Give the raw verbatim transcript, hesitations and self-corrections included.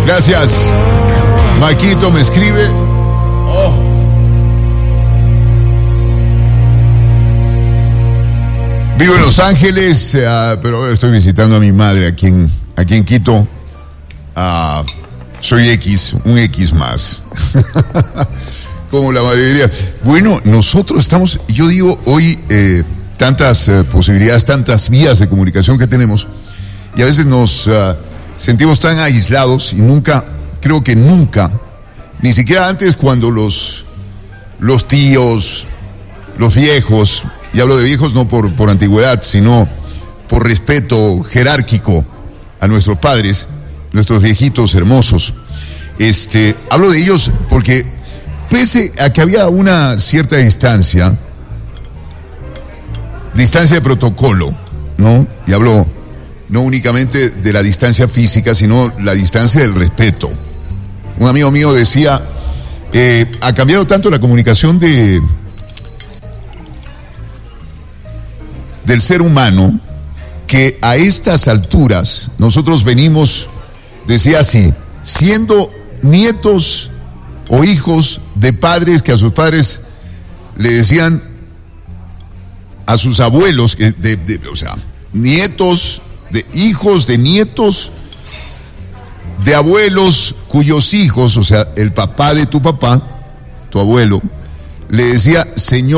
Gracias. Maquito me escribe. Oh. Vivo en Los Ángeles, uh, pero ahora estoy visitando a mi madre aquí en, aquí en Quito. Uh, soy X, un X más. Como la mayoría. Bueno, nosotros estamos, yo digo hoy, eh, tantas eh, posibilidades, tantas vías de comunicación que tenemos, y a veces nos uh, sentimos tan aislados y nunca, creo que nunca, ni siquiera antes cuando los, los tíos, los viejos, y hablo de viejos no por, por antigüedad, sino por respeto jerárquico a nuestros padres, nuestros viejitos hermosos, este, hablo de ellos porque pese a que había una cierta distancia, distancia de protocolo, ¿no? Y hablo no únicamente de la distancia física, sino la distancia del respeto. Un amigo mío decía, eh, ha cambiado tanto la comunicación de del ser humano que a estas alturas nosotros venimos, decía así, siendo nietos o hijos de padres que a sus padres le decían a sus abuelos, de, de, de, o sea, nietos de hijos de nietos de abuelos cuyos hijos, o sea, el papá de tu papá, tu abuelo, le decía señor